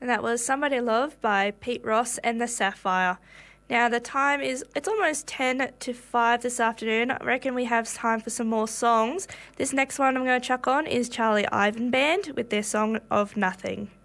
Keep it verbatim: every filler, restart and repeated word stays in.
And that was Somebody Love by Pete Ross and the Sapphire. Now the time is, it's almost ten to five this afternoon. I reckon we have time for some more songs. This next one I'm going to chuck on is Charlie Ivan Band with their song of Nothing.